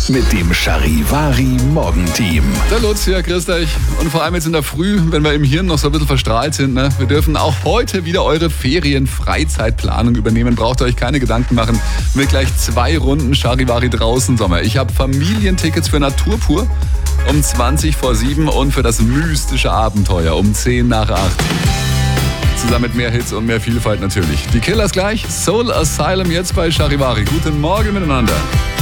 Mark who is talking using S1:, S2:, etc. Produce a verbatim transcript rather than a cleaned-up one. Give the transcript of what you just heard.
S1: mit dem Charivari Morgenteam.
S2: Der Lutz hier, grüßt euch. Und vor allem jetzt in der Früh, wenn wir im Hirn noch so ein bisschen verstrahlt sind, ne? Wir dürfen auch heute wieder eure Ferien-Freizeitplanung übernehmen. Braucht ihr euch keine Gedanken machen. Mit gleich zwei Runden Charivari draußen Sommer. Ich habe Familientickets für Naturpur um zwanzig vor sieben und für das mystische Abenteuer um zehn nach acht. Zusammen mit mehr Hits und mehr Vielfalt natürlich. Die Killers gleich, Soul Asylum jetzt bei Charivari. Guten Morgen miteinander.